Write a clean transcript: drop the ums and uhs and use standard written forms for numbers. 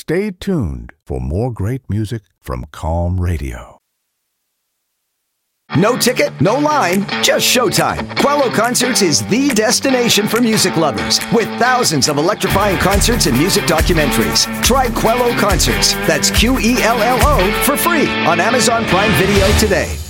Stay tuned for more great music from Calm Radio. No ticket, no line, just showtime. Quello Concerts is the destination for music lovers with thousands of electrifying concerts and music documentaries. Try Quello Concerts, that's Quello, for free on Amazon Prime Video today.